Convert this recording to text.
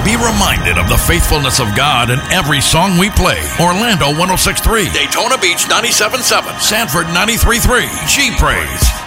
Be reminded of the faithfulness of God in every song we play. Orlando 106.3, Daytona Beach 97.7, Sanford 93.3, G Praise.